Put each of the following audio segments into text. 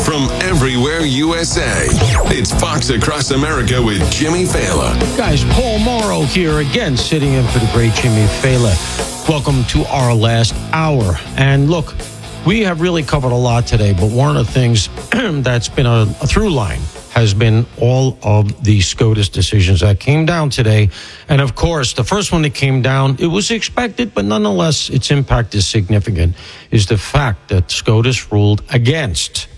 from everywhere USA. It's Fox Across America with Jimmy Fallon. Guys, Paul Morrow here again, sitting in for the great Jimmy Fallon. Welcome to our last hour. And look, we have really covered a lot today, but one of the things that's been a through line has been all of the SCOTUS decisions that came down today. And of course, the first one that came down, it was expected, but nonetheless, its impact is significant, is the fact that SCOTUS ruled against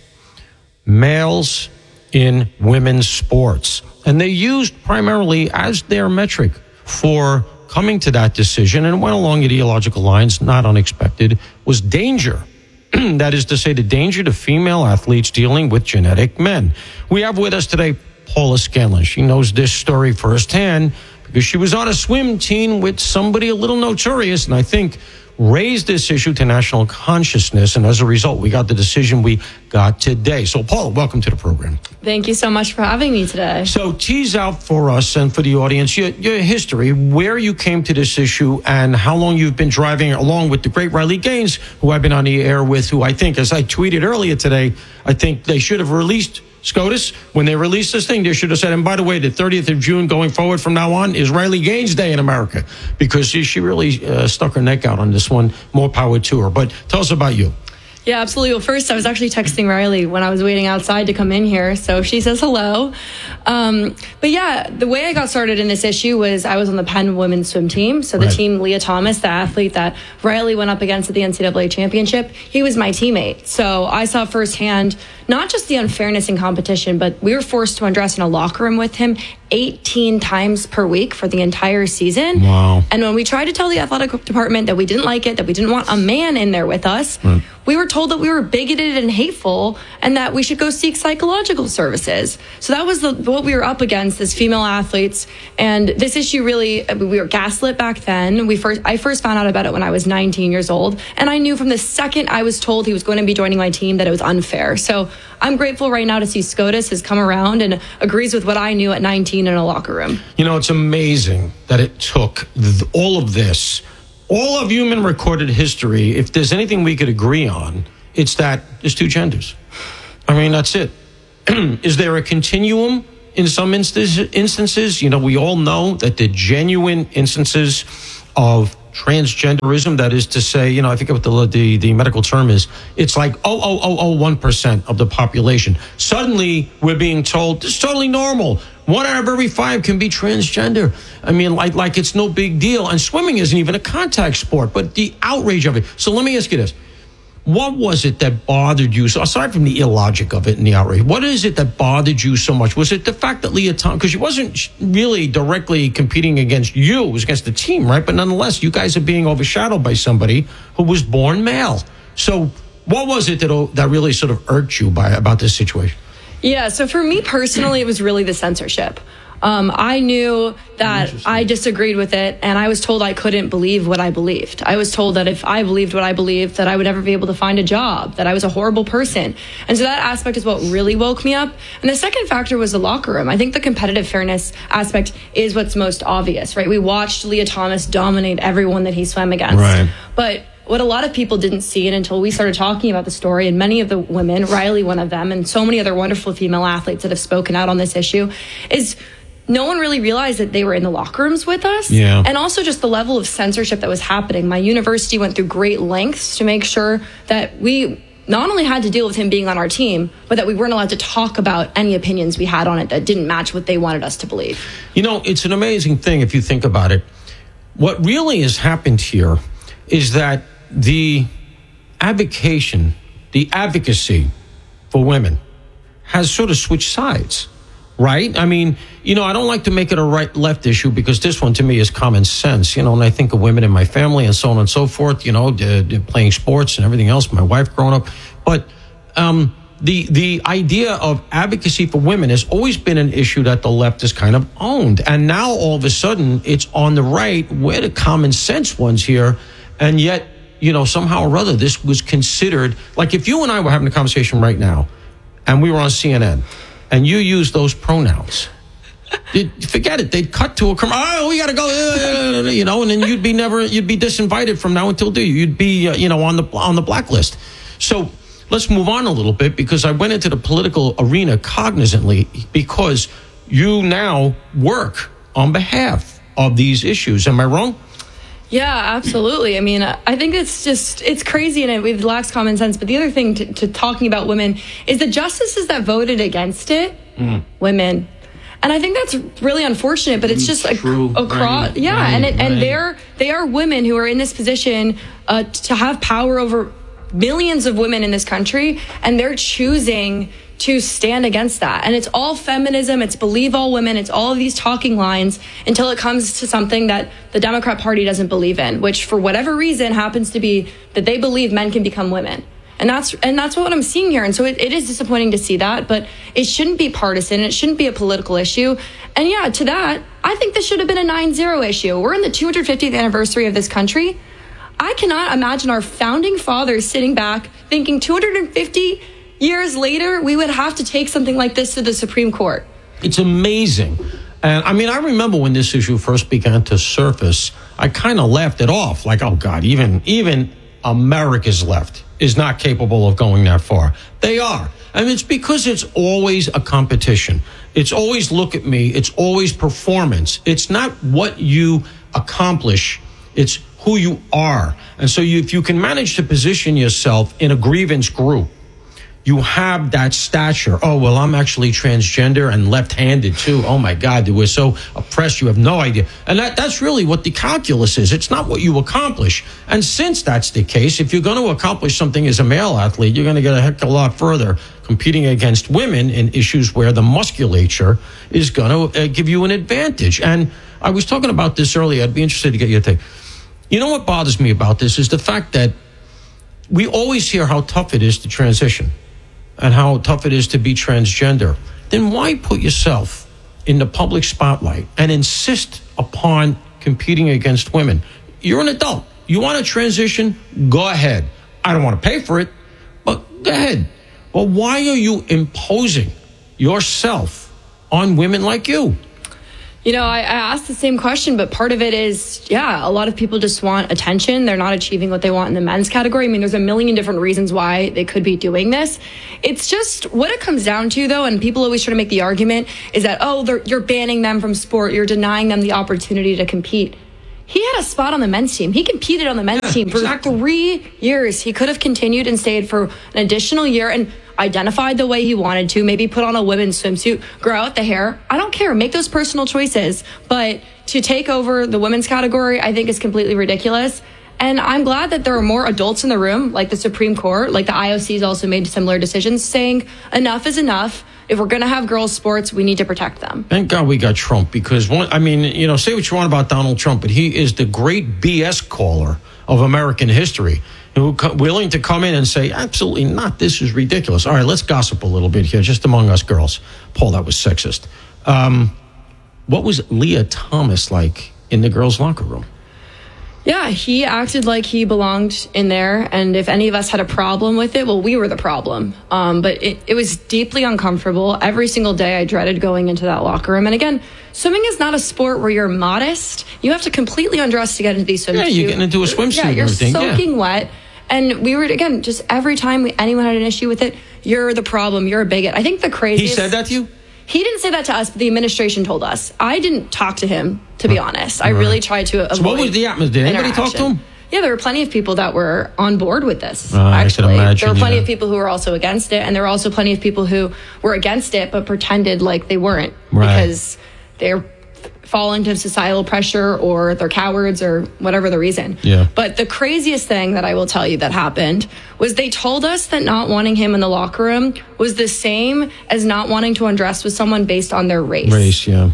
males in women's sports. And they used primarily as their metric for coming to that decision, and went along ideological lines, not unexpected, was danger. That is to say, the danger to female athletes dealing with genetic men. We have with us today Paula Scanlon. She knows this story firsthand because she was on a swim team with somebody a little notorious, and I think raised this issue to national consciousness, and as a result, we got the decision we got today. So, Paula, welcome to the program. Thank you so much for having me today. So, tease out for us and for the audience your history, where you came to this issue, and how long you've been driving along with the great Riley Gaines, who I've been on the air with, who I think, as I tweeted earlier today, I think they should have released SCOTUS. When they released this thing, they should have said, and by the way, the 30th of June going forward from now on is Riley Gaines Day in America, because she really stuck her neck out on this one. More power to her. But tell us about you. Yeah, absolutely. Well, first, I was actually texting Riley when I was waiting outside to come in here. So she says hello. But yeah, the way I got started in this issue was I was on the Penn women's swim team. So the team, Leah Thomas, the athlete that Riley went up against at the NCAA championship, he was my teammate. So I saw firsthand not just the unfairness in competition, but we were forced to undress in a locker room with him 18 times per week for the entire season. Wow. And when we tried to tell the athletic department that we didn't like it, that we didn't want a man in there with us, we were told that we were bigoted and hateful and that we should go seek psychological services. So that was what we were up against as female athletes. And this issue really, we were gaslit back then. I first found out about it when I was 19 years old. And I knew from the second I was told he was going to be joining my team that it was unfair. So I'm grateful right now to see SCOTUS has come around and agrees with what I knew at 19 in a locker room. You know, it's amazing that it took all of this, all of human recorded history. If there's anything we could agree on, it's that there's two genders. I mean, that's it. Is there a continuum in some instances? You know, we all know that the genuine instances of transgenderism, that is to say, you know, I think what the medical term is, it's like 0.0001% of the population. Suddenly, we're being told this is totally normal. 1 out of every 5 can be transgender. I mean, like it's no big deal. And swimming isn't even a contact sport, but the outrage of it. So let me ask you this. What was it that bothered you? So aside from the illogic of it and the outrage, what is it that bothered you so much? Was it the fact that Leah Thomas, because she wasn't really directly competing against you, it was against the team, right? But nonetheless, you guys are being overshadowed by somebody who was born male. So what was it that really sort of irked you about this situation? Yeah, so for me personally, it was really the censorship. I knew that I disagreed with it, and I was told I couldn't believe what I believed. I was told that if I believed what I believed, that I would never be able to find a job, that I was a horrible person. And so that aspect is what really woke me up. And the second factor was the locker room. I think the competitive fairness aspect is what's most obvious, right? We watched Leah Thomas dominate everyone that he swam against. Right. But what a lot of people didn't see, and until we started talking about the story, and many of the women, Riley one of them, and so many other wonderful female athletes that have spoken out on this issue, is no one really realized that they were in the locker rooms with us. Yeah. And also just the level of censorship that was happening. My university went through great lengths to make sure that we not only had to deal with him being on our team, but that we weren't allowed to talk about any opinions we had on it that didn't match what they wanted us to believe. You know, it's an amazing thing if you think about it. What really has happened here is that the advocacy for women has sort of switched sides. Right? I mean, you know, I don't like to make it a right-left issue because this one to me is common sense, you know, and I think of women in my family and so on and so forth, you know, playing sports and everything else, my wife growing up. But the idea of advocacy for women has always been an issue that the left has kind of owned. And now all of a sudden it's on the right. We're the common sense ones here. And yet, you know, somehow or other, this was considered, like if you and I were having a conversation right now and we were on CNN, and you use those pronouns, forget it. They'd cut to a commercial. Oh, we got to go, you know, and then you'd be disinvited from now until you'd be, you know, on the blacklist. So let's move on a little bit, because I went into the political arena cognizantly, because you now work on behalf of these issues. Am I wrong? Yeah, absolutely. I mean, I think it's crazy and it lacks common sense. But the other thing to talking about women is the justices that voted against it, women. And I think that's really unfortunate, but it's just across. They are women who are in this position to have power over millions of women in this country, and they're choosing to stand against that. And it's all feminism, it's believe all women, it's all of these talking lines until it comes to something that the Democrat Party doesn't believe in, which for whatever reason happens to be that they believe men can become women. And that's what I'm seeing here. And so it is disappointing to see that, but it shouldn't be partisan. It shouldn't be a political issue. And yeah, to that, I think this should have been a 9-0 issue. We're in the 250th anniversary of this country. I cannot imagine our founding fathers sitting back thinking 250 years later, we would have to take something like this to the Supreme Court. It's amazing. And I mean, I remember when this issue first began to surface, I kind of laughed it off. Like, oh, God, even America's left is not capable of going that far. They are. And it's because it's always a competition. It's always look at me. It's always performance. It's not what you accomplish. It's who you are. And so if you can manage to position yourself in a grievance group, you have that stature. Oh, well, I'm actually transgender and left-handed, too. Oh, my God, we're so oppressed. You have no idea. And that's really what the calculus is. It's not what you accomplish. And since that's the case, if you're going to accomplish something as a male athlete, you're going to get a heck of a lot further competing against women in issues where the musculature is going to give you an advantage. And I was talking about this earlier. I'd be interested to get your take. You know what bothers me about this is the fact that we always hear how tough it is to transition and how tough it is to be transgender. Then why put yourself in the public spotlight and insist upon competing against women? You're an adult. You want to transition? Go ahead. I don't want to pay for it, but go ahead. But why are you imposing yourself on women like you? You know, I asked the same question, but part of it is, a lot of people just want attention. They're not achieving what they want in the men's category. I mean, there's a million different reasons why they could be doing this. It's just what it comes down to, though, and people always try to make the argument, is that, you're banning them from sport. You're denying them the opportunity to compete. He had a spot on the men's team. He competed on the men's team for 3 years. He could have continued and stayed for an additional year and identified the way he wanted to, maybe put on a women's swimsuit, grow out the hair. I don't care. Make those personal choices. But to take over the women's category, I think is completely ridiculous. And I'm glad that there are more adults in the room, like the Supreme Court, like the IOC's also made similar decisions, saying enough is enough. If we're going to have girls' sports, we need to protect them. Thank God we got Trump, because, say what you want about Donald Trump, but he is the great BS caller of American history, who willing to come in and say, absolutely not, this is ridiculous. All right, let's gossip a little bit here, just among us girls. Paul, that was sexist. What was Leah Thomas like in the girls' locker room? Yeah, he acted like he belonged in there, and if any of us had a problem with it, well, we were the problem. But it was deeply uncomfortable. Every single day I dreaded going into that locker room. And again, swimming is not a sport where you're modest. You have to completely undress to get into these swimsuits. Yeah, you get into a swimsuit. Yeah, you're soaking wet. And we were, again, just every time anyone had an issue with it, you're the problem, you're a bigot. I think the craziest... He said that to you? He didn't say that to us, but the administration told us. I didn't talk to him, to be honest. I really tried to avoid. So what was the atmosphere? Did anybody talk to him? Yeah, there were plenty of people that were on board with this, actually. I can imagine, there were plenty of people who were also against it, and there were also plenty of people who were against it but pretended like they weren't because they're falling to societal pressure or they're cowards or whatever the reason. Yeah. But the craziest thing that I will tell you that happened was they told us that not wanting him in the locker room was the same as not wanting to undress with someone based on their race. Yeah.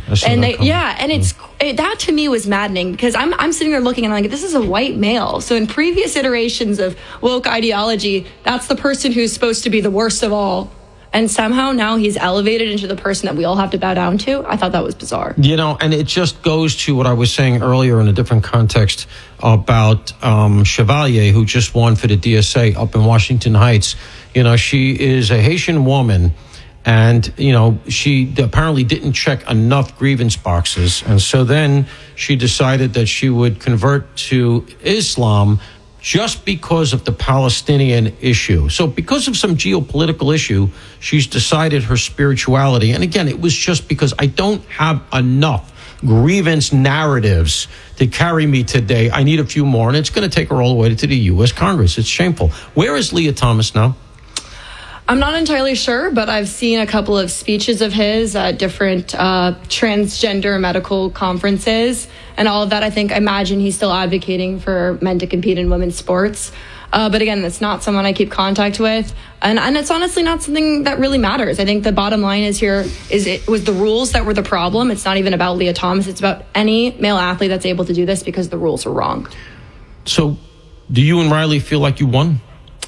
And that to me was maddening because I'm sitting there looking and I'm like, this is a white male. So in previous iterations of woke ideology, that's the person who's supposed to be the worst of all. And somehow now he's elevated into the person that we all have to bow down to. I thought that was bizarre. And it just goes to what I was saying earlier in a different context about Chevalier, who just won for the DSA up in Washington Heights. She is a Haitian woman, and, she apparently didn't check enough grievance boxes. And so then she decided that she would convert to Islam just because of the Palestinian issue. So because of some geopolitical issue, she's decided her spirituality. And again, it was just because I don't have enough grievance narratives to carry me today. I need a few more, and it's going to take her all the way to the U.S. Congress. It's shameful. Where is Leah Thomas now? I'm not entirely sure, but I've seen a couple of speeches of his at different transgender medical conferences and all of that. I imagine he's still advocating for men to compete in women's sports. But again, that's not someone I keep contact with. And it's honestly not something that really matters. I think the bottom line is it was the rules that were the problem. It's not even about Leah Thomas. It's about any male athlete that's able to do this because the rules are wrong. So do you and Riley feel like you won?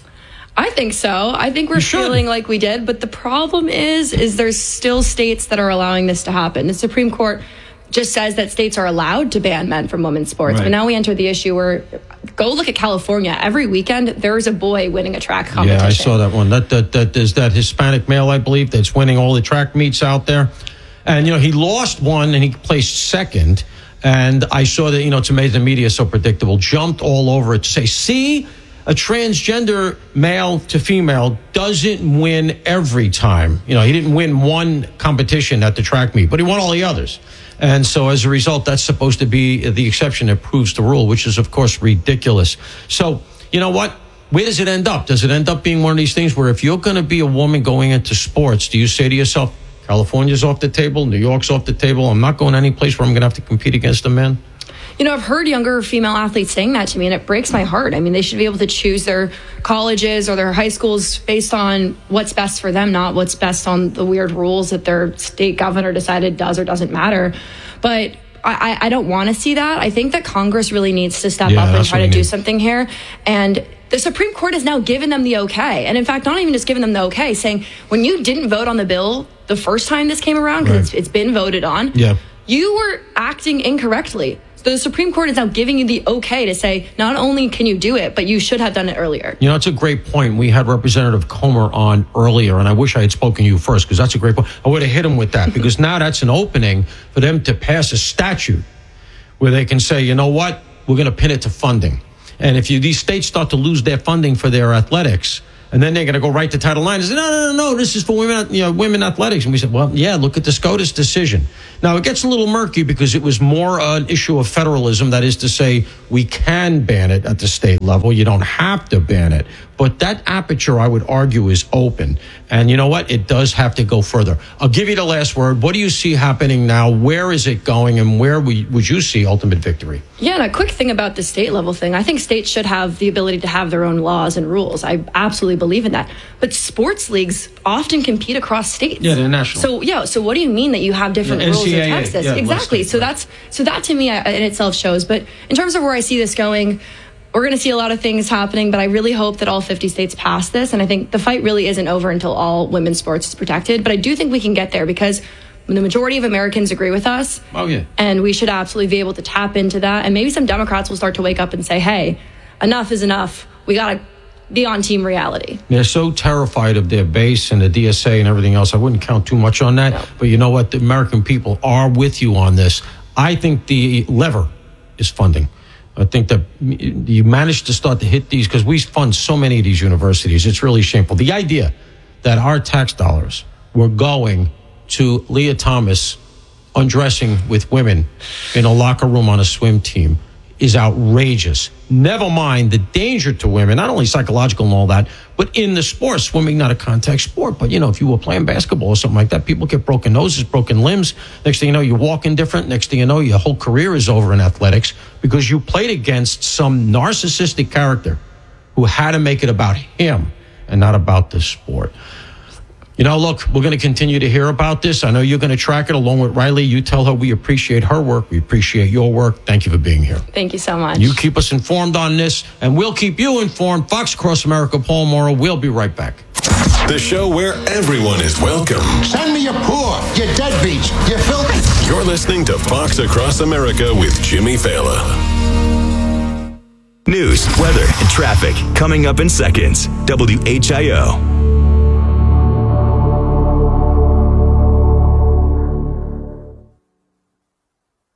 I think so. I think we're feeling like we did. But the problem is there's still states that are allowing this to happen. The Supreme Court just says that states are allowed to ban men from women's sports. Right. But now we enter the issue where, go look at California. Every weekend, there's a boy winning a track competition. Yeah, I saw that one. That is that Hispanic male, I believe, that's winning all the track meets out there. And, he lost one and he placed second. And I saw that, it's amazing the media is so predictable. Jumped all over it to say, see, a transgender male to female doesn't win every time. He didn't win one competition at the track meet, but he won all the others. And so as a result, that's supposed to be the exception that proves the rule, which is, of course, ridiculous. So, you know what? Where does it end up? Does it end up being one of these things where if you're going to be a woman going into sports, do you say to yourself, California's off the table, New York's off the table, I'm not going any place where I'm going to have to compete against a man? I've heard younger female athletes saying that to me, and it breaks my heart. I mean, they should be able to choose their colleges or their high schools based on what's best for them, not what's best on the weird rules that their state governor decided does or doesn't matter. But I don't want to see that. I think that Congress really needs to step up and try to do something here. And the Supreme Court has now given them the okay. And in fact, not even just giving them the okay, saying when you didn't vote on the bill the first time this came around, because it's been voted on, you were acting incorrectly. So the Supreme Court is now giving you the okay to say, not only can you do it, but you should have done it earlier. It's a great point. We had Representative Comer on earlier, and I wish I had spoken to you first, because that's a great point. I would have hit him with that, because now that's an opening for them to pass a statute where they can say, you know what, we're going to pin it to funding. And if these states start to lose their funding for their athletics, and then they're going to go right to Title IX and say, no, this is for women athletics. And we said, well, yeah, look at the SCOTUS decision. Now, it gets a little murky because it was more an issue of federalism. That is to say, we can ban it at the state level. You don't have to ban it. But that aperture, I would argue, is open. And you know what? It does have to go further. I'll give you the last word. What do you see happening now? Where is it going? And where would you see ultimate victory? Yeah, and a quick thing about the state level thing. I think states should have the ability to have their own laws and rules. I absolutely believe in that. But sports leagues often compete across states. Yeah, they're national. So what do you mean that you have different rules in Texas? Yeah, exactly. So that to me in itself shows. But in terms of where I see this going, we're going to see a lot of things happening, but I really hope that all 50 states pass this. And I think the fight really isn't over until all women's sports is protected. But I do think we can get there because the majority of Americans agree with us. Oh, yeah. And we should absolutely be able to tap into that. And maybe some Democrats will start to wake up and say, hey, enough is enough. We got to be on team reality. They're so terrified of their base and the DSA and everything else. I wouldn't count too much on that. No. But you know what? The American people are with you on this. I think the lever is funding. I think that you managed to start to hit these because we fund so many of these universities. It's really shameful. The idea that our tax dollars were going to Leah Thomas undressing with women in a locker room on a swim team is outrageous. Never mind the danger to women, not only psychological and all that, but in the sport, swimming, not a contact sport. But, if you were playing basketball or something like that, people get broken noses, broken limbs. Next thing you know, you're walking different. Next thing you know, your whole career is over in athletics because you played against some narcissistic character who had to make it about him and not about the sport. Look, we're going to continue to hear about this. I know you're going to track it along with Riley. You tell her we appreciate her work. We appreciate your work. Thank you for being here. Thank you so much. You keep us informed on this, and we'll keep you informed. Fox Across America, Paul Morrow. We'll be right back. The show where everyone is welcome. Send me your poor, your deadbeats, your filthy. You're listening to Fox Across America with Jimmy Fallon. News, weather, and traffic coming up in seconds. WHIO. Paid for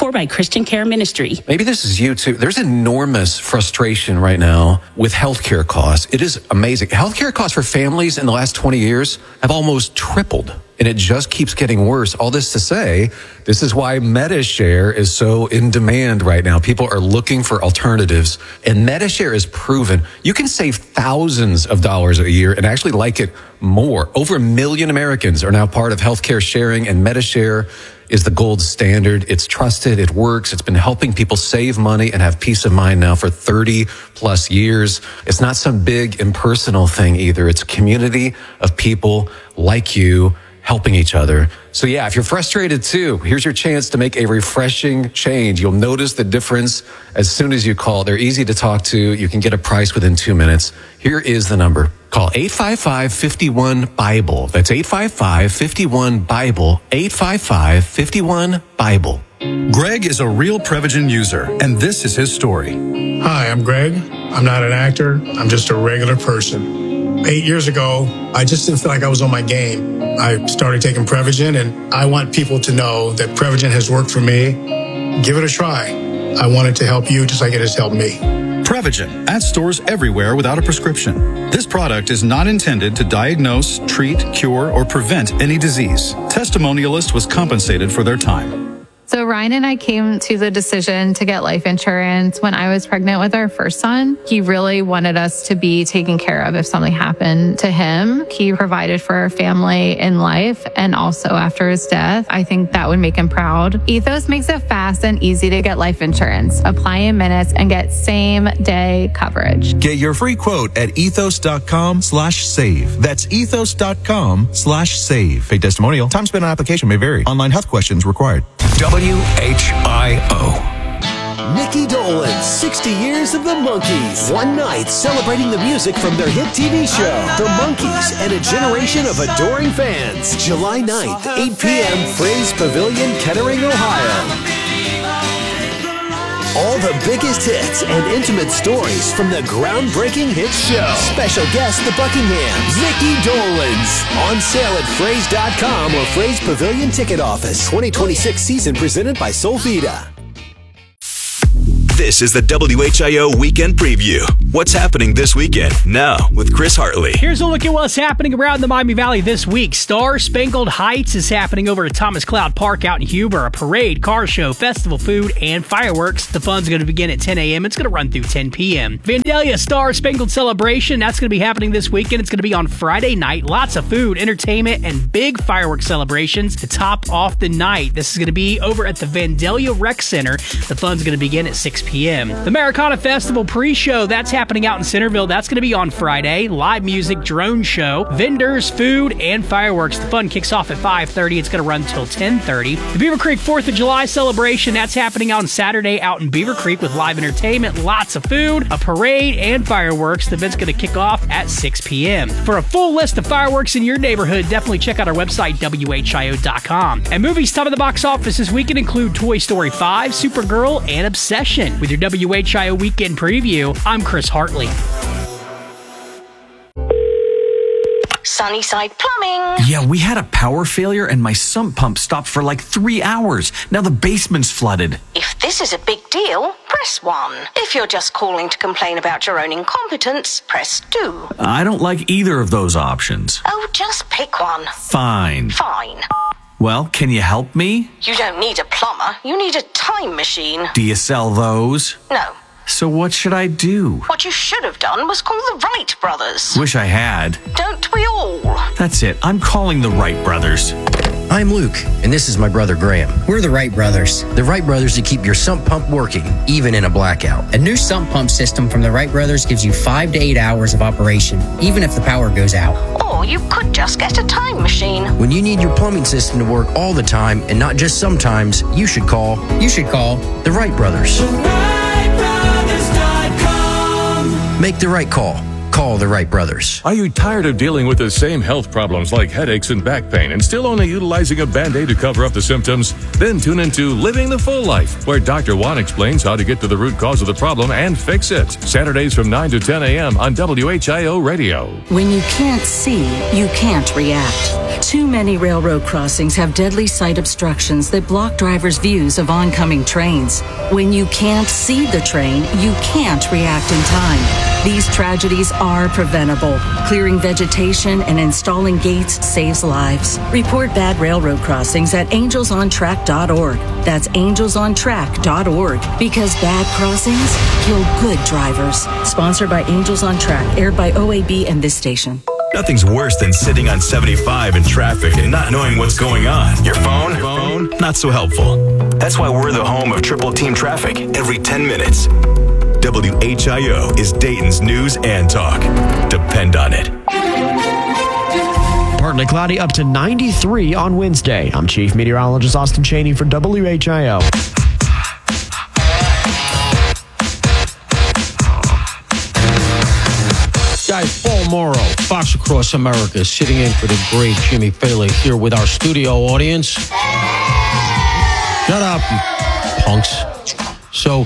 for by Christian Care Ministry. Maybe this is you too. There's enormous frustration right now with healthcare costs. It is amazing. Healthcare costs for families in the last 20 years have almost tripled, and it just keeps getting worse. All this to say, this is why MediShare is so in demand right now. People are looking for alternatives, and MediShare is proven you can save thousands of dollars a year and actually like it more. Over 1 million Americans are now part of healthcare sharing, and MediShare is the gold standard. It's trusted. It works. It's been helping people save money and have peace of mind now for 30 plus years. It's not some big impersonal thing either. It's a community of people like you helping each other. So yeah, if you're frustrated too, here's your chance to make a refreshing change. You'll notice the difference as soon as you call. They're easy to talk to. You can get a price within 2 minutes. Here is the number. Call 855-51-BIBLE. That's 855-51-BIBLE. 855-51-BIBLE. Greg is a real Prevagen user, and this is his story. Hi, I'm Greg. I'm not an actor. I'm just a regular person. 8 years ago, I just didn't feel like I was on my game. I started taking Prevagen, and I want people to know that Prevagen has worked for me. Give it a try. I want it to help you just like it has helped me. Prevagen, at stores everywhere without a prescription. This product is not intended to diagnose, treat, cure, or prevent any disease. Testimonialist was compensated for their time. So Ryan and I came to the decision to get life insurance when I was pregnant with our first son. He really wanted us to be taken care of if something happened to him. He provided for our family in life and also after his death. I think that would make him proud. Ethos makes it fast and easy to get life insurance. Apply in minutes and get same-day coverage. Get your free quote at ethos.com/save. That's ethos.com/save. Paid testimonial. Time spent on application may vary. Online health questions required. WHIO. Nikki Dolan, 60 years of the Monkees. One night celebrating the music from their hit TV show, The Monkees and a generation of adoring fans. July 9th, 8 p.m., Fraze Pavilion, Kettering, Ohio. All the biggest hits and intimate stories from the groundbreaking hit show. Special guest, the Buckinghams, Nikki Dolenz. On sale at Fraze.com or Fraze Pavilion Ticket Office. 2026 season presented by Solvita. This is the WHIO Weekend Preview. What's happening this weekend? Now with Chris Hartley. Here's a look at what's happening around the Miami Valley this week. Star Spangled Heights is happening over at Thomas Cloud Park out in Huber. A parade, car show, festival food, and fireworks. The fun's going to begin at 10 a.m. It's going to run through 10 p.m. Vandalia Star Spangled Celebration. That's going to be happening this weekend. It's going to be on Friday night. Lots of food, entertainment, and big fireworks celebrations to top off the night. This is going to be over at the Vandalia Rec Center. The fun's going to begin at 6 p.m. The Americana Festival pre-show, that's happening out in Centerville. That's going to be on Friday. Live music, drone show, vendors, food, and fireworks. The fun kicks off at 5:30. It's going to run until 10:30. The Beaver Creek 4th of July celebration, that's happening on Saturday out in Beaver Creek with live entertainment, lots of food, a parade, and fireworks. The event's going to kick off at 6 p.m. For a full list of fireworks in your neighborhood, definitely check out our website, WHIO.com. And movies top of the box office this weekend include Toy Story 5, Supergirl, and Obsession. With your WHIO Weekend Preview, I'm Chris Hartley. Sunnyside Plumbing. Yeah, we had a power failure and my sump pump stopped for like 3 hours. Now the basement's flooded. If this is a big deal, press 1. If you're just calling to complain about your own incompetence, press 2. I don't like either of those options. Oh, just pick one. Fine. Fine. Well, can you help me? You don't need a plumber. You need a time machine. Do you sell those? No. So what should I do? What you should have done was call the Wright brothers. Wish I had. Don't we all? That's it. I'm calling the Wright brothers. I'm Luke, and this is my brother Graham. We're the Wright brothers. The Wright brothers that keep your sump pump working, even in a blackout. A new sump pump system from the Wright brothers gives you 5 to 8 hours of operation, even if the power goes out. Or you could just get a time machine. When you need your plumbing system to work all the time, and not just sometimes, you should call the Wright brothers. Make the right call. Call the Wright brothers. Are you tired of dealing with the same health problems like headaches and back pain and still only utilizing a Band-Aid to cover up the symptoms? Then tune into Living the Full Life, where Dr. Juan explains how to get to the root cause of the problem and fix it. Saturdays from 9 to 10 a.m. on WHIO Radio. When you can't see, you can't react. Too many railroad crossings have deadly sight obstructions that block drivers' views of oncoming trains. When you can't see the train, you can't react in time. These tragedies are preventable. Clearing vegetation and installing gates saves lives. Report bad railroad crossings at angelsontrack.org. That's angelsontrack.org. Because bad crossings kill good drivers. Sponsored by Angels on Track, aired by OAB and this station. Nothing's worse than sitting on 75 in traffic and not knowing what's going on. Your phone? Not so helpful. That's why we're the home of Triple Team Traffic every 10 minutes. WHIO is Dayton's news and talk. Depend on it. Partly cloudy, up to 93 on Wednesday. I'm Chief Meteorologist Austin Chaney for WHIO. Guys, Paul Morrow, Fox Across America, sitting in for the great Jimmy Fallon here with our studio audience. Shut up, you punks. So,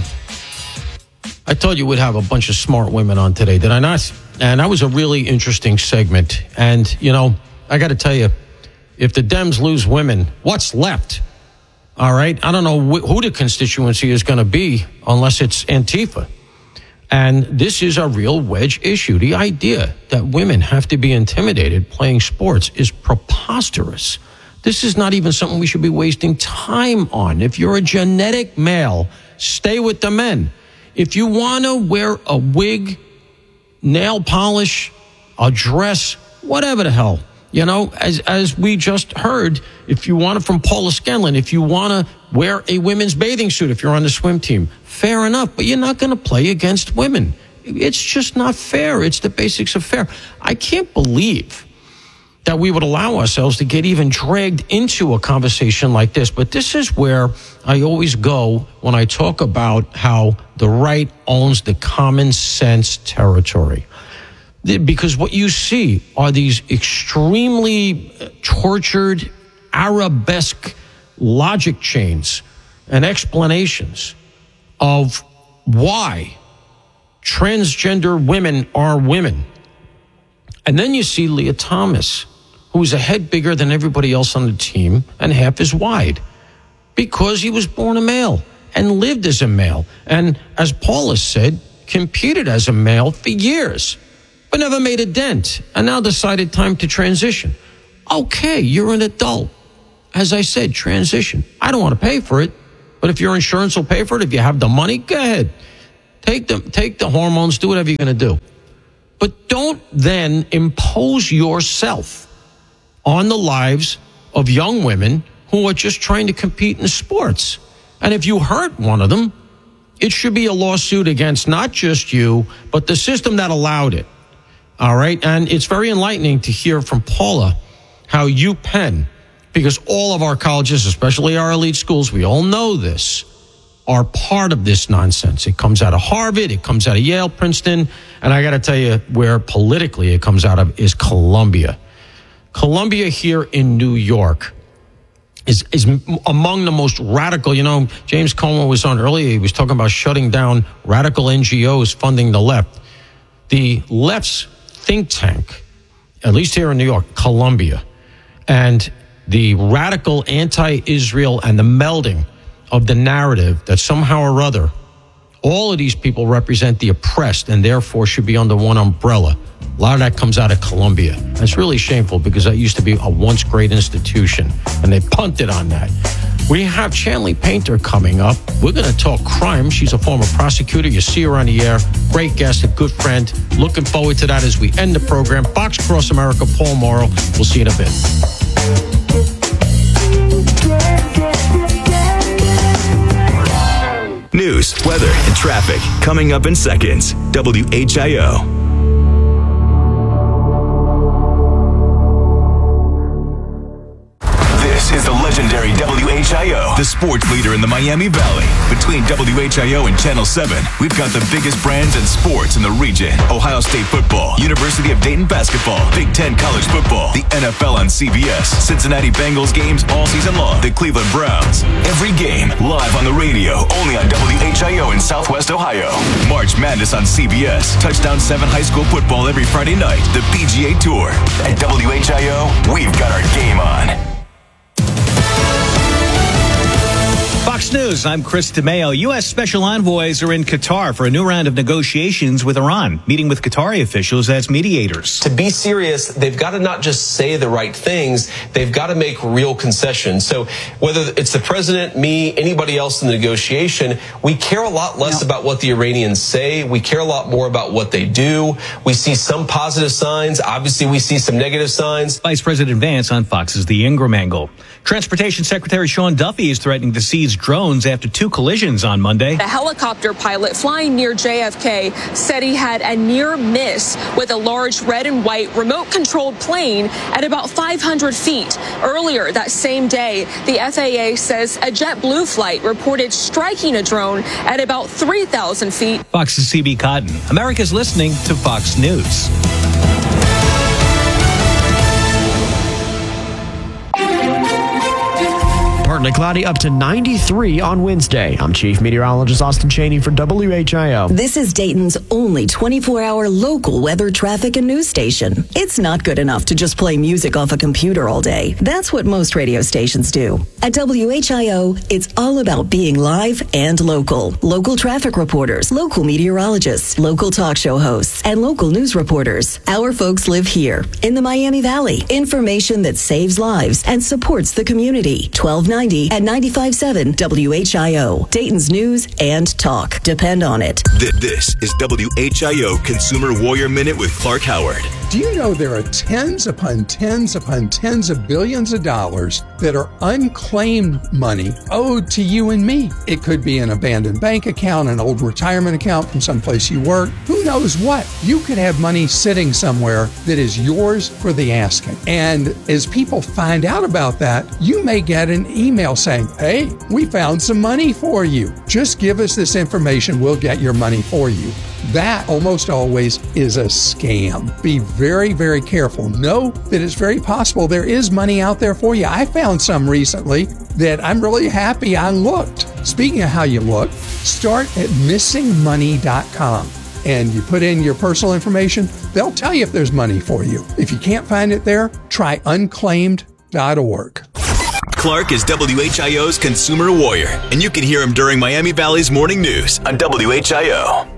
I told you we'd have a bunch of smart women on today, did I not? And that was a really interesting segment. And, you know, I got to tell you, if the Dems lose women, what's left? All right? I don't know who the constituency is going to be unless it's Antifa. And this is a real wedge issue. The idea that women have to be intimidated playing sports is preposterous. This is not even something we should be wasting time on. If you're a genetic male, stay with the men. If you want to wear a wig, nail polish, a dress, whatever the hell, you know, as we just heard, if you want it from Paula Scanlon, if you want to wear a women's bathing suit, if you're on the swim team, fair enough, but you're not going to play against women. It's just not fair. It's the basics of fair. I can't believe that we would allow ourselves to get even dragged into a conversation like this. But this is where I always go when I talk about how the right owns the common sense territory. Because what you see are these extremely tortured, arabesque logic chains and explanations of why transgender women are women. And then you see Leah Thomas, who's a head bigger than everybody else on the team and half as wide because he was born a male and lived as a male. And as Paula said, competed as a male for years, but never made a dent and now decided time to transition. Okay, you're an adult. As I said, transition. I don't want to pay for it, but if your insurance will pay for it, if you have the money, go ahead. Take the hormones, do whatever you're going to do. But don't then impose yourself on the lives of young women who are just trying to compete in sports. And if you hurt one of them, it should be a lawsuit against not just you, but the system that allowed it. All right? And it's very enlightening to hear from Paula how UPenn, because all of our colleges, especially our elite schools, we all know this, are part of this nonsense. It comes out of Harvard, it comes out of Yale, Princeton, and I got to tell you where politically it comes out of is Columbia. Columbia here in New York is among the most radical. You know, James Comer was on earlier. He was talking about shutting down radical NGOs funding the left. The left's think tank, at least here in New York, Columbia, and the radical anti-Israel and the melding of the narrative that somehow or other all of these people represent the oppressed and therefore should be under one umbrella. A lot of that comes out of Columbia. That's really shameful because that used to be a once great institution and they punted on that. We have Chanley Painter coming up. We're going to talk crime. She's a former prosecutor. You see her on the air. Great guest, a good friend. Looking forward to that as we end the program. Fox Across America, Paul Morrow. We'll see you in a bit. News, weather, and traffic coming up in seconds. WHIO. This is the legendary WHIO The sports leader in the Miami Valley. Between WHIO and Channel 7, we've got the biggest brands and sports in the region. Ohio State football, University of Dayton basketball, Big Ten college football, the NFL on CBS, Cincinnati Bengals games all season long, the Cleveland Browns. Every game live on the radio, only on WHIO in Southwest Ohio. March Madness on CBS, Touchdown 7 high school football every Friday night, the PGA Tour. At WHIO, we've got our game on. Fox News, I'm Chris DeMeo. U.S. special envoys are in Qatar for a new round of negotiations with Iran, meeting with Qatari officials as mediators. To be serious, they've got to not just say the right things, they've got to make real concessions. So whether it's the president, me, anybody else in the negotiation, we care a lot less about what the Iranians say. We care a lot more about what they do. We see some positive signs. Obviously, we see some negative signs. Vice President Vance on Fox's The Ingram Angle. Transportation Secretary Sean Duffy is threatening to seize drones after 2 collisions on Monday. The helicopter pilot flying near JFK said he had a near miss with a large red and white remote-controlled plane at about 500 feet. Earlier that same day, the FAA says a JetBlue flight reported striking a drone at about 3,000 feet. Fox's CB Cotton. America's listening to Fox News. Partly cloudy, up to 93 on Wednesday. I'm Chief Meteorologist Austin Chaney for WHIO. This is Dayton's only 24-hour local weather, traffic, and news station. It's not good enough to just play music off a computer all day. That's what most radio stations do. At WHIO, it's all about being live and local. Local traffic reporters, local meteorologists, local talk show hosts, and local news reporters. Our folks live here in the Miami Valley. Information that saves lives and supports the community. 1290 at 95.7 WHIO. Dayton's news and talk. Depend on it. This is WHIO Consumer Warrior Minute with Clark Howard. Do you know there are tens upon tens upon tens of billions of dollars that are unclaimed money owed to you and me? It could be an abandoned bank account, an old retirement account from someplace you work. Who knows what? You could have money sitting somewhere that is yours for the asking. And as people find out about that, you may get an email saying, hey, we found some money for you. Just give us this information. We'll get your money for you. That almost always is a scam. Be very, very careful. Know that it's very possible there is money out there for you. I found some recently that I'm really happy I looked. Speaking of how you look, start at missingmoney.com. And you put in your personal information, they'll tell you if there's money for you. If you can't find it there, try unclaimed.org. Clark is WHIO's Consumer Warrior, and you can hear him during Miami Valley's morning news on WHIO.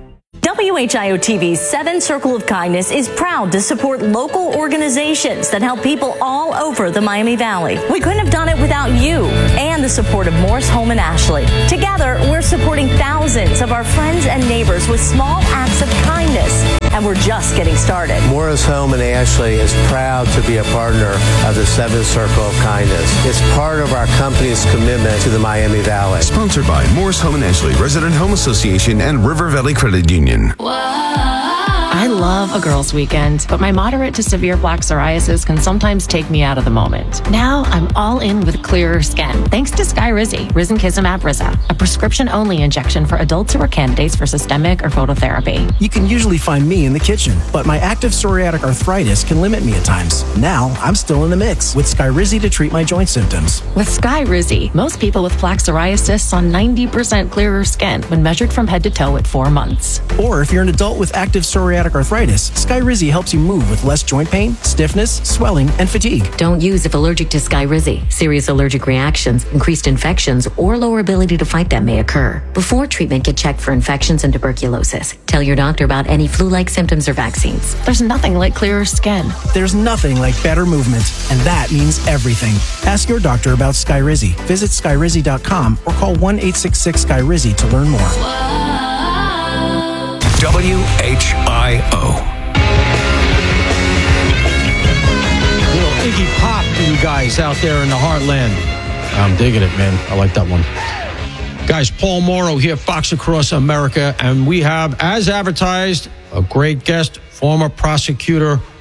WHIO TV's 7 Circle of Kindness is proud to support local organizations that help people all over the Miami Valley. We couldn't have done it without you and the support of Morris Home and Ashley. Together, we're supporting thousands of our friends and neighbors with small acts of kindness, and we're just getting started. Morris Home and Ashley is proud to be a partner of the 7 Circle of Kindness. It's part of our company's commitment to the Miami Valley. Sponsored by Morris Home and Ashley, Resident Home Association, and River Valley Credit Union. I love a girls' weekend, but my moderate to severe plaque psoriasis can sometimes take me out of the moment. Now I'm all in with clearer skin, thanks to Skyrizi, Risankizumab Riza, a prescription-only injection for adults who are candidates for systemic or phototherapy. You can usually find me in the kitchen, but my active psoriatic arthritis can limit me at times. Now I'm still in the mix with Skyrizi to treat my joint symptoms. With Skyrizi, most people with plaque psoriasis saw 90% clearer skin when measured from head to toe at 4 months. Or if you're an adult with active psoriatic arthritis, Skyrizi helps you move with less joint pain, stiffness, swelling, and fatigue. Don't use if allergic to Skyrizi. Serious allergic reactions, increased infections, or lower ability to fight them may occur. Before treatment, get checked for infections and tuberculosis. Tell your doctor about any flu-like symptoms or vaccines. There's nothing like clearer skin. There's nothing like better movement, and that means everything. Ask your doctor about Skyrizi. Visit Skyrizi.com or call 1-866-SKYRIZI to learn more. WHIO. Little Iggy Pop for you guys out there in the heartland. I'm digging it, man. I like that one. Guys, Paul Morrow here, Fox Across America, and we have, as advertised, a great guest, former prosecutor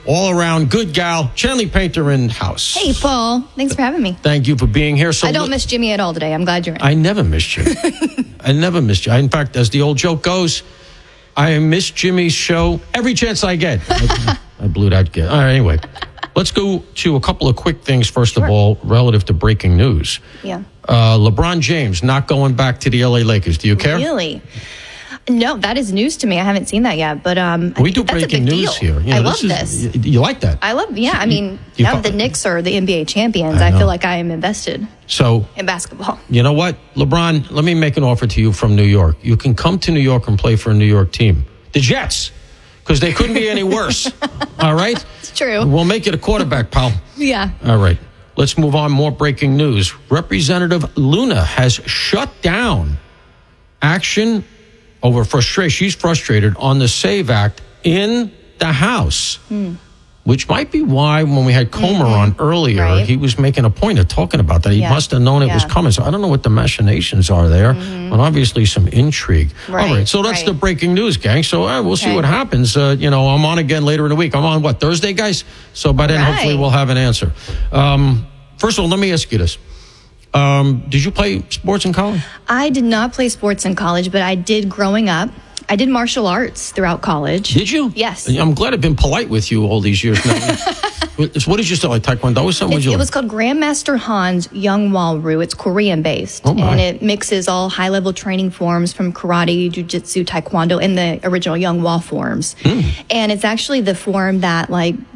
all around good gal, Chanley Painter in house. Hey, Paul. Thanks for having me. Thank you for being here. So I don't miss Jimmy at all today. I'm glad you're in. I never missed you. I never missed you. In fact, as the old joke goes, I miss Jimmy's show every chance I get. I blew that kid. All right, anyway, let's go to a couple of quick things, first of all, relative to breaking news. Yeah. LeBron James not going back to the LA Lakers. Do you care? Really? No, that is news to me. I haven't seen that yet, but we do breaking news here. I love this. You like that? I love. Yeah, I mean, now that the Knicks are the NBA champions, I feel like I am invested. So in basketball. You know what, LeBron? Let me make an offer to you from New York. You can come to New York and play for a New York team, the Jets, because they couldn't be any worse. All right. It's true. We'll make you the quarterback, pal. Yeah. All right. Let's move on. More breaking news. Representative Luna has shut down action over frustration. She's frustrated on the SAVE Act in the House, which might be why when we had Comer on earlier, he was making a point of talking about that. He must have known it was coming. So I don't know what the machinations are there, but obviously some intrigue. All right, so that's the breaking news, gang. So we'll see what happens. I'm on again later in the week. I'm on, Thursday, guys? So by then, hopefully we'll have an answer. First of all, let me ask you this. Did you play sports in college? I did not play sports in college, but I did growing up. I did martial arts throughout college. Did you? Yes. I'm glad I've been polite with you all these years now. What did you say, like Taekwondo or something? It was called Grandmaster Han's Young Walru. It's Korean-based. And it mixes all high-level training forms from karate, jiu-jitsu, Taekwondo, and the original Young Wall forms. And it's actually the form that,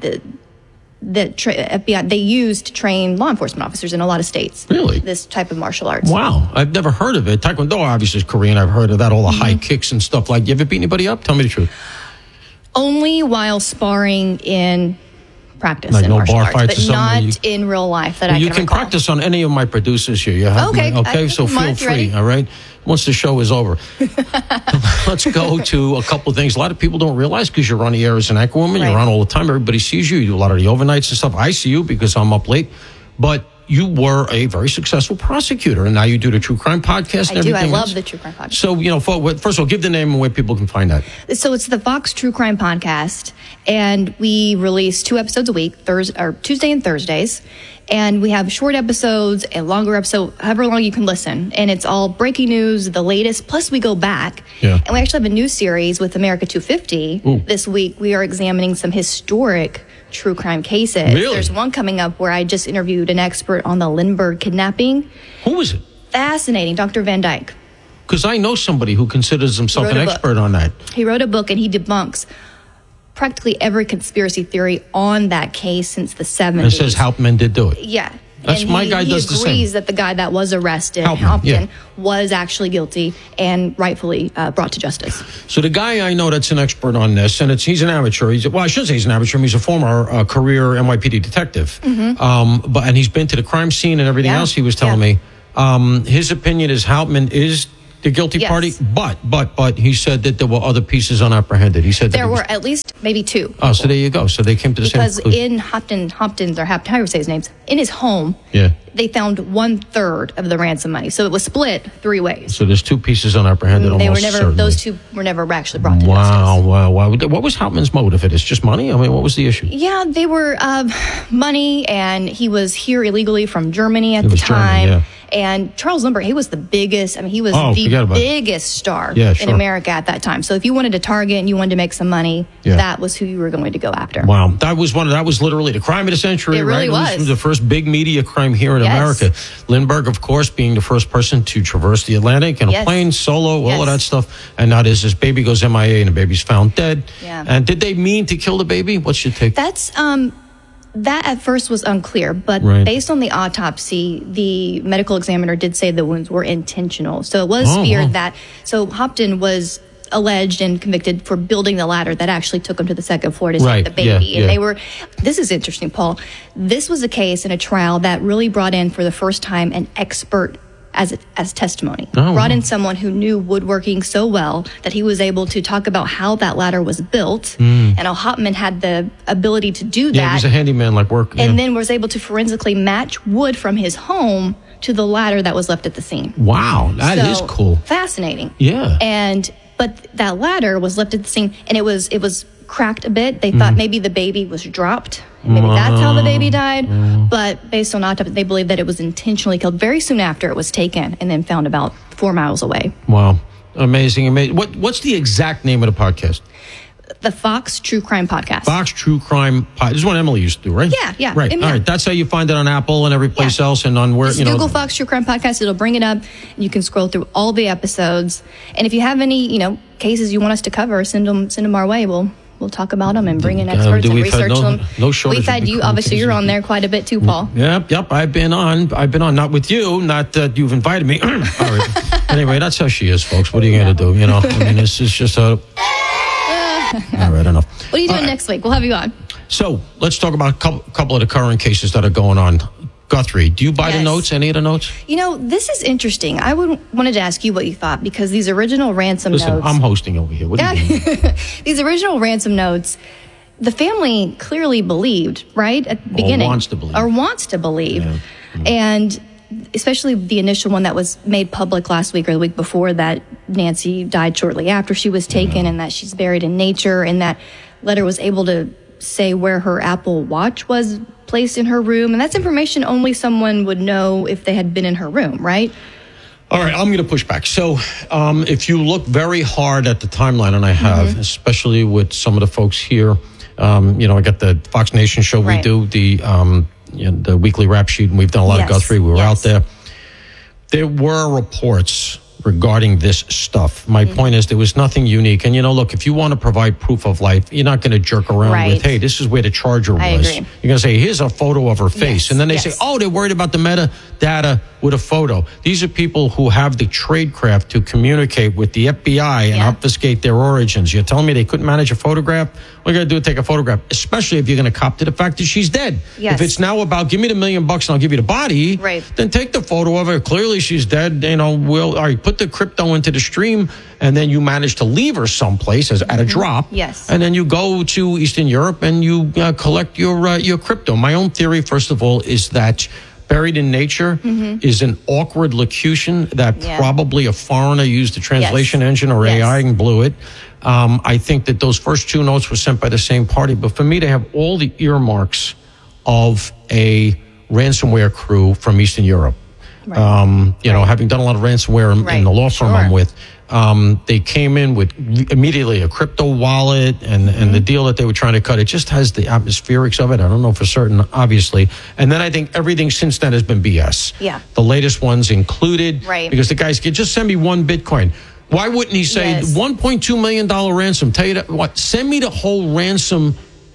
FBI, they use to train law enforcement officers in a lot of states. Really? This type of martial arts. Wow. I've never heard of it. Taekwondo obviously is Korean. I've heard of that, all the high kicks and stuff like. You ever beat anybody up? Tell me the truth. Only while sparring in practice like in no martial bar arts, fights but or something? not in real life that I can You can recall. practice on any of my producers here. You have Okay. So feel free, all right? Once the show is over. Let's go to a couple of things. A lot of people don't realize because you're on the air as an anchor woman. You're on all the time. Everybody sees you. You do a lot of the overnights and stuff. I see you because I'm up late. But you were a very successful prosecutor, and now you do the True Crime Podcast and everything I love else. the True Crime Podcast. So, first of all, give the name and where people can find that. So it's the Fox True Crime Podcast, and we release 2 episodes a week, Tuesday and Thursdays. And we have short episodes and longer episodes, however long you can listen. And it's all breaking news, the latest. Plus, we go back. Yeah. And we actually have a new series with America 250. Ooh. This week, we are examining some historic true crime cases. Really? There's one coming up where I just interviewed an expert on the Lindbergh kidnapping. Who is it? Fascinating. Dr. Van Dyke. Because I know somebody who considers himself an expert on that. He wrote a book and he debunks practically every conspiracy theory on that case since the 70s. And it says Hauptmann did do it. Yeah. That's my guy does the same. He agrees that the guy that was arrested, Hauptmann, was actually guilty and rightfully brought to justice. So the guy I know that's an expert on this, and he's an amateur. I shouldn't say he's an amateur. He's a former career NYPD detective. And he's been to the crime scene and everything else. He was telling me his opinion is Hauptmann is the guilty party, but he said that there were other pieces unapprehended. He said there were at least maybe 2. Oh, so there you go. So they came to the same conclusion. Because in Hopkins, or how you say his names, in his home, they found 1/3 of the ransom money. So it was split 3 ways. So there's 2 pieces unapprehended. Those 2 were never actually brought to justice. Wow. What was Hauptmann's motive? It is just money? I mean, what was the issue? Yeah, they were money, and he was here illegally from Germany at the time. And Charles Lindbergh, he was the biggest, he was the biggest star in America at that time. So if you wanted to target and you wanted to make some money, that was who you were going to go after. Wow. That was literally the crime of the century, it really right? was. It was the first big media crime here in America. Lindbergh, of course, being the first person to traverse the Atlantic in a plane, solo, all of that stuff. And now his baby goes MIA and the baby's found dead. Yeah. And did they mean to kill the baby? What's your take? That's, that at first was unclear, but based on the autopsy, the medical examiner did say the wounds were intentional. So it was feared that, so Hauptmann was alleged and convicted for building the ladder that actually took him to the second floor to save the baby. And they were, this is interesting, Paul. This was a case in a trial that really brought in for the first time an expert as testimony. Brought in someone who knew woodworking so well that he was able to talk about how that ladder was built and how Hauptmann had the ability to do that. Yeah, he was a handyman like work. And then was able to forensically match wood from his home to the ladder that was left at the scene. Wow, that is cool. Fascinating. Yeah. But that ladder was left at the scene, and it was cracked a bit. They thought maybe the baby was dropped. Maybe that's how the baby died. But based on autopsy, they believe that it was intentionally killed very soon after it was taken and then found about 4 miles away. Wow. Amazing. What's the exact name of the podcast? The Fox True Crime Podcast. Fox True Crime Podcast. This is what Emily used to do, right? Yeah. Right. All right. That's how you find it on Apple and every place else, and on where Just Google Fox True Crime Podcast. It'll bring it up. And you can scroll through all the episodes. And if you have any, cases you want us to cover, send them our way. We'll talk about them and bring in experts and research them. No shortage. We've had you. Obviously, you're on there quite a bit too, Paul. Yep. I've been on. Not with you. Not that you've invited me. All right. Anyway, that's how she is, folks. What are you going to do? This is just a. All right, enough. What are you doing next week? We'll have you on. So let's talk about a couple of the current cases that are going on. Guthrie, do you buy the notes? Any of the notes? This is interesting. I wanted to ask you what you thought, because these original ransom notes. Listen, I'm hosting over here. What are you doing? These original ransom notes, the family clearly believed, right, at the beginning. Or wants to believe. Yeah. And especially the initial one that was made public last week or the week before, that Nancy died shortly after she was taken and that she's buried in nature, and that letter was able to say where her Apple Watch was placed in her room. And that's information only someone would know if they had been in her room, right? All right, I'm going to push back. So if you look very hard at the timeline, and I have, especially with some of the folks here, I got the Fox Nation show we do, the weekly rap sheet, and we've done a lot of Guthrie. We were out there. There were reports regarding this stuff. My point is, there was nothing unique. And, look, if you want to provide proof of life, you're not going to jerk around with, hey, this is where the charger was. Agree. You're going to say, here's a photo of her face. And then they say, they're worried about the metadata with a photo. These are people who have the tradecraft to communicate with the FBI and obfuscate their origins. You're telling me they couldn't manage a photograph? All you got to do is take a photograph, especially if you're going to cop to the fact that she's dead. Yes. If it's now about, give me the $1 million and I'll give you the body, then take the photo of her. Clearly she's dead. Put the crypto into the stream, and then you manage to leave her someplace at a drop. Yes. And then you go to Eastern Europe and you collect your crypto. My own theory, first of all, is that buried in nature is an awkward locution that probably a foreigner used a translation engine or AI and blew it. I think that those first 2 notes were sent by the same party. But for me to have all the earmarks of a ransomware crew from Eastern Europe, having done a lot of ransomware in the law firm I'm with, they came in with immediately a crypto wallet and the deal that they were trying to cut. It just has the atmospherics of it. I don't know for certain, obviously. And then I think everything since then has been BS. Yeah. The latest ones included. Right. Because the guys could just send me 1 Bitcoin. Why wouldn't he say $1.2 million ransom? Tell you what, send me the whole ransom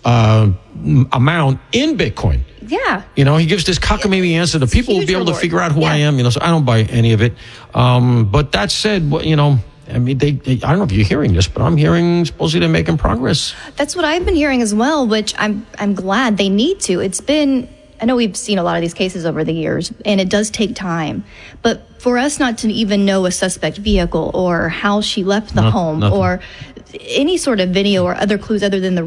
amount in Bitcoin. Yeah. He gives this cockamamie answer. The people will be able to figure out who I am. So I don't buy any of it. But that said, they I don't know if you're hearing this, but I'm hearing supposedly they're making progress. That's what I've been hearing as well, which I'm glad they need to. I know we've seen a lot of these cases over the years, and it does take time. But for us not to even know a suspect vehicle or how she left the home or any sort of video or other clues other than the